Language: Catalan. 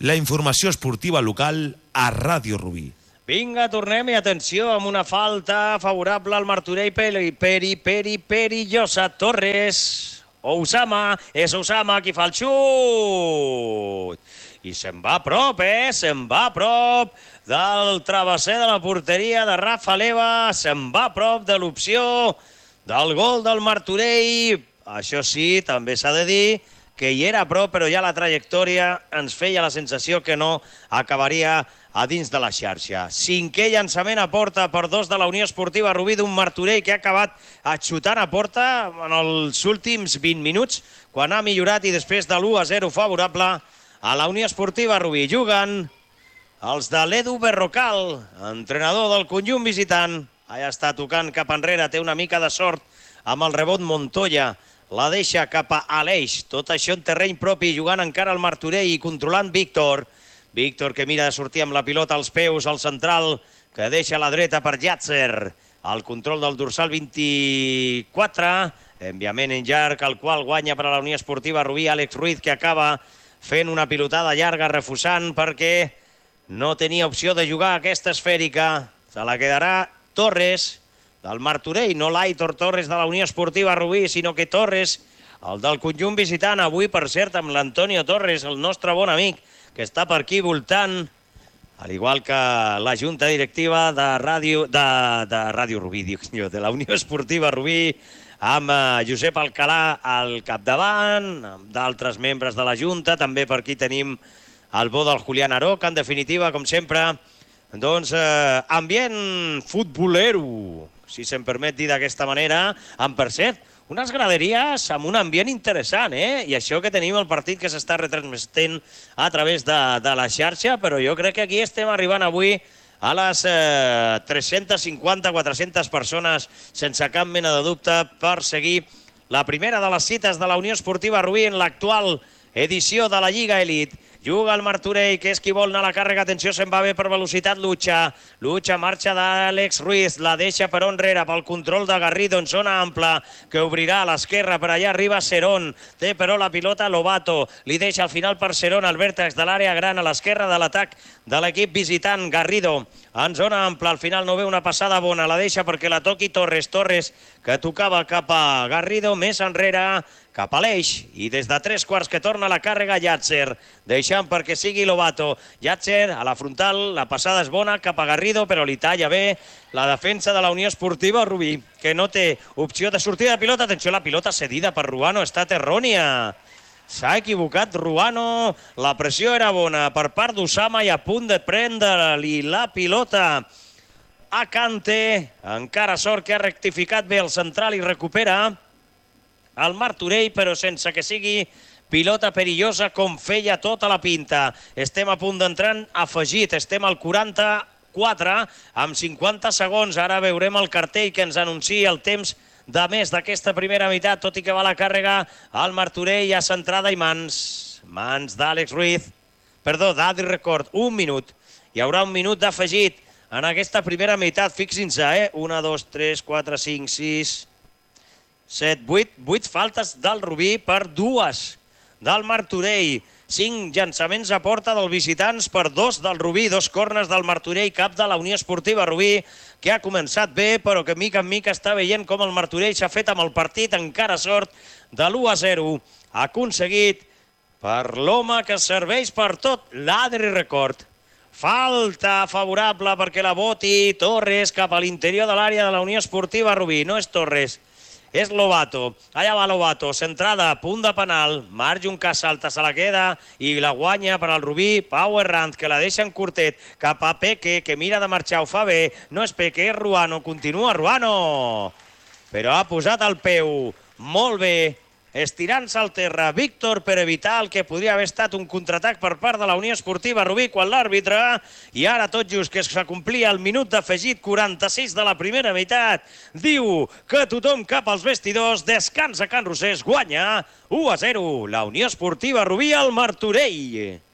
la informació esportiva local a Ràdio Rubí. Vinga, tornem i atenció amb una falta favorable al Martorell, perillosa. Torres, Osama, és Osama qui fa el xut. I se'n va a prop, se'n va a prop del travesser de la porteria de Rafa Leva, se'n va a prop de l'opció del gol del Martorell. Això sí, també s'ha de dir que hi era a prop, però ja la trajectòria ens feia la sensació que no acabaria a dins de la xarxa. Cinquè llançament a porta per dos de la Unió Esportiva Rubí, d'un Martorell que ha acabat xutant a porta en els últims 20 minuts, quan ha millorat, i després de l'1-0 favorable a la Unió Esportiva Rubí. Juguen els de l'Edu Berrocal, entrenador del conjunt visitant. Allà està tocant cap enrere, té una mica de sort amb el rebot Montoya. La deixa cap a Aleix. Tot això en terreny propi, jugant encara el Martorell i controlant Víctor. Víctor que mira de sortir amb la pilota als peus, al central, que deixa a la dreta per Llàtzer. El control del dorsal 24. Enviament en llarg, el qual guanya per a la Unió Esportiva Rubí Àlex Ruiz, que acaba fent una pilotada llarga, refusant perquè no tenia opció de jugar aquesta esfèrica. Se la quedarà Torres, del Martorell, no l'Aitor Torres de la Unió Esportiva Rubí, sinó que Torres, el del conjunt visitant, avui, per cert, amb l'Antonio Torres, el nostre bon amic, que està per aquí voltant, al igual que la junta directiva de Ràdio Rubí, de la Unió Esportiva Rubí, amb Josep Alcalà al capdavant, amb d'altres membres de la junta. També per aquí tenim el bo del Julián Aroc. En definitiva, com sempre, doncs, ambient futbolero, si se'm permet dir d'aquesta manera, amb, per cert, unes graderies amb un ambient interessant, I això que tenim el partit que s'està retransmetent a través de la xarxa, però jo crec que aquí estem arribant avui a les 350-400 persones, sense cap mena de dubte, per seguir la primera de les cites de la Unió Esportiva Rubí en l'actual edició de la Lliga Elite. Juga el Martorell, que és qui vol anar a la càrrega. Atenció, se'n va bé per velocitat Lucha. Lucha, marxa d'Àlex Ruiz, la deixa per enrere, pel control de Garrido en zona ampla, que obrirà a l'esquerra, per allà arriba Serón. Té però la pilota Lobato, li deixa al final per Serón, al vèrtex de l'àrea gran, a l'esquerra de l'atac de l'equip visitant. Garrido en zona ampla, al final no ve una passada bona, la deixa perquè la toqui Torres. Torres, que tocava cap a Garrido, més enrere, cap a l'eix, i des de 3/4 que torna la càrrega Llàtzer, deixant perquè sigui Lobato. Llàtzer a la frontal, la passada és bona cap a Garrido, però li talla bé la defensa de la Unió Esportiva Rubí, que no té opció de sortida de pilota. Atenció, la pilota cedida per Ruano, ha estat errònia. S'ha equivocat Ruano, la pressió era bona per part d'Osama i a punt de prendre-li la pilota a Cante. Encara sort que ha rectificat bé el central i recupera el Martorell, però sense que sigui pilota perillosa, com feia tota la pinta. Estem a punt d'entrar afegit, estem al 44 amb 50 segons. Ara veurem el cartell que ens anuncia el temps de més d'aquesta primera meitat, tot i que va la càrrega al Martorell, a centrada i mans d'Àlex Ruiz, d'Adri Record. Un minut, hi haurà un minut d'afegit en aquesta primera meitat. Fixin-se, 1, 2, 3, 4, 5, 6... 7, 8 faltes del Rubí per 2 del Martorell. 5 llançaments a porta dels visitants per 2 del Rubí, 2 corners del Martorell, cap de la Unió Esportiva Rubí, que ha començat bé, però que mica en mica està veient com el Martorell s'ha fet amb el partit. Encara sort de l'1-0 aconseguit per l'home que serveix per tot, l'Adri Record. Falta favorable perquè la boti Torres cap a l'interior de l'àrea de la Unió Esportiva Rubí. No és Torres, és Lobato. Allà va Lobato, centrada, a punt de penal. Marjun Casalta se la queda i la guanya per al Rubí. Pau Herranz, que la deixa en curtet cap a Peque, que mira de marxar, ho fa bé. No és Peque, és Ruano. Continua Ruano, però ha posat el peu molt bé, estirant-se al terra Víctor per evitar el que podria haver estat un contraatac per part de la Unió Esportiva Rubí quan l'àrbitre, i ara tot just que s'acomplia el minut d'afegit 46 de la primera meitat, diu que tothom cap als vestidors, descansa Can Rosés, guanya 1-0 la Unió Esportiva Rubí al Martorell.